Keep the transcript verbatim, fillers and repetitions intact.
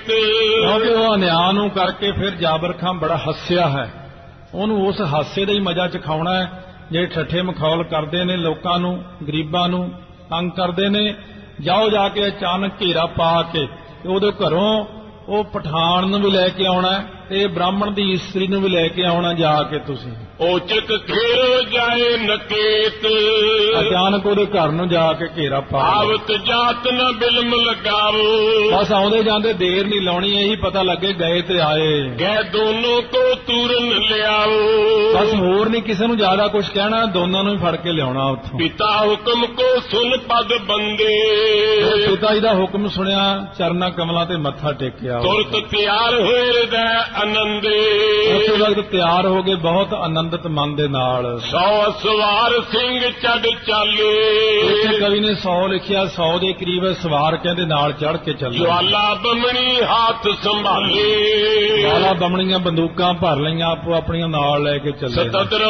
ਕਿਉਂਕਿ ਉਹ ਅਨਿਆਂ ਨੂੰ ਕਰਕੇ ਫਿਰ ਜਾਬਰ ਖਾਂ ਬੜਾ ਹੱਸਿਆ ਹੈ। ਉਹਨੂੰ ਉਸ ਹਾਸੇ ਦਾ ਹੀ ਮਜ਼ਾ ਚਖਾਉਣਾ ਹੈ। ਜਿਹੜੇ ਠੱਠੇ ਮਖੌਲ ਕਰਦੇ ਨੇ, ਲੋਕਾਂ ਨੂੰ, ਗਰੀਬਾਂ ਨੂੰ ਤੰਗ ਕਰਦੇ ਨੇ, ਜਾਓ ਜਾ ਕੇ ਅਚਾਨਕ ਘੇਰਾ ਪਾ ਕੇ ਉਹਦੇ ਘਰੋਂ ਉਹ ਪਠਾਨ ਨੂੰ ਵੀ ਲੈ ਕੇ ਆਉਣਾ ਤੇ ਬ੍ਰਾਹਮਣ ਦੀ ਇਸਤਰੀ ਨੂੰ ਵੀ ਲੈ ਕੇ ਆਉਣਾ। ਜਾ ਕੇ ਤੁਸੀਂ ਔਚਕ ਘੇਰੋ ਜਾਏ ਨਕੇਤ, ਅਚਾਨਕ ਉਹਦੇ ਘਰ ਨੂੰ ਜਾ ਕੇ ਘੇਰਾ ਪਾ ਆਵਤ ਜਾਤ ਨਾ ਬਿਲਮ ਲਗਾਵੋ। ਬਸ ਆਉਂਦੇ ਜਾਂਦੇ ਦੇਰ ਨਹੀਂ ਲਾਉਣੀ, ਇਹੀ ਪਤਾ ਲੱਗੇ ਗਏ ਤੇ ਆਏ। ਗਏ ਦੋਨੋਂ ਕੋ ਤੂਰਨ ਲਿਆਓ। ਬਸ ਹੋਰ ਨਹੀਂ ਕਿਸੇ ਨੂੰ ਜ਼ਿਆਦਾ ਕੁਝ ਕਹਿਣਾ, ਦੋਨਾਂ ਨੂੰ ਹੀ ਫੜ ਕੇ ਲਿਆਉਣਾ ਉੱਥੋਂ। ਪਿਤਾ ਹੁਕਮ ਕੋ ਸੁਨ ਪਦ ਬੰਦੇ, ਪਿਤਾ ਜੀ ਦਾ ਹੁਕਮ ਸੁਣਿਆ, ਚਰਨਾਂ ਕਮਲਾਂ ਤੇ ਮੱਥਾ ਟੇਕਿਆ। ਤੁਰਤ ਤਿਆਰ ਹੋਏ ਹਿਰਦੈ ਆਨੰਦੇ, ਉਸੇ ਵਕਤ ਤਿਆਰ ਹੋ ਗਏ ਬਹੁਤ ਆਨੰਦਿਤ ਮਨ ਦੇ ਨਾਲ। ਸੌ ਸਵਾਰ ਸਿੰਘ ਚੜ ਚਾਲੇ, ਇੱਥੇ ਕਵੀ ਨੇ ਸੌ ਲਿਖਿਆ, ਸੌ ਦੇ ਕਰੀਬ ਸਵਾਰ ਕਹਿੰਦੇ ਨਾਲ ਚੜ ਕੇ ਚੱਲੇ। ਜਵਾਲਾ ਬਮਣੀ ਹੱਥ ਸੰਭਾਲੇ, ਜਵਾਲਾ ਬਮਣੀਆਂ ਬੰਦੂਕਾਂ ਭਰ ਲਈਆਂ, ਆਪੋ ਆਪਣੀਆਂ ਨਾਲ ਲੈ ਕੇ ਚੱਲੇ।